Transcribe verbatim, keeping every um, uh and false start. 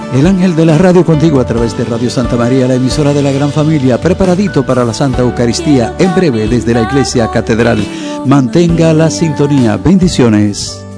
El ángel de la radio contigo a través de Radio Santa María, la emisora de la gran familia, preparadito para la Santa Eucaristía, en breve desde la Iglesia Catedral. Mantenga la sintonía. Bendiciones.